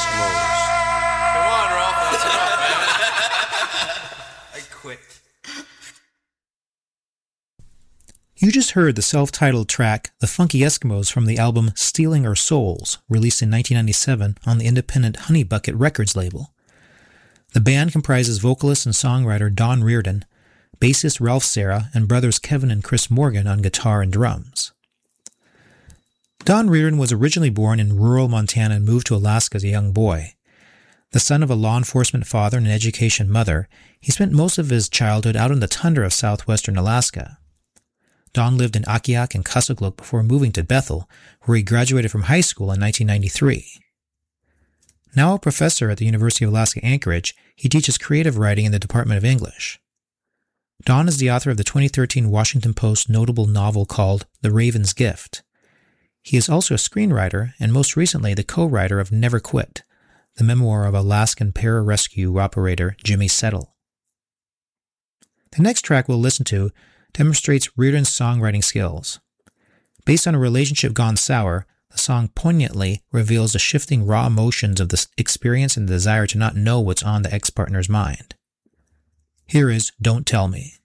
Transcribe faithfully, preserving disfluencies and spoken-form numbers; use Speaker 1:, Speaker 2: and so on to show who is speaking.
Speaker 1: Eskimos.
Speaker 2: Come on, Ralph. That's enough, man. I quit.
Speaker 3: You just heard the self-titled track The Funky Eskimos from the album Stealing Our Souls, released in nineteen ninety-seven on the independent Honey Bucket Records label. The band comprises vocalist and songwriter Don Reardon, bassist Ralph Serra, and brothers Kevin and Chris Morgan on guitar and drums. Don Reardon was originally born in rural Montana and moved to Alaska as a young boy. The son of a law enforcement father and an education mother, he spent most of his childhood out in the tundra of southwestern Alaska. Don lived in Akiak and Kusagluk before moving to Bethel, where he graduated from high school in nineteen ninety-three. Now a professor at the University of Alaska Anchorage, he teaches creative writing in the Department of English. Don is the author of the twenty thirteen Washington Post notable novel called The Raven's Gift. He is also a screenwriter and most recently the co-writer of Never Quit, the memoir of Alaskan pararescue operator Jimmy Settle. The next track we'll listen to demonstrates Reardon's songwriting skills. Based on a relationship gone sour, the song poignantly reveals the shifting raw emotions of the experience and the desire to not know what's on the ex-partner's mind. Here is Don't Tell Me.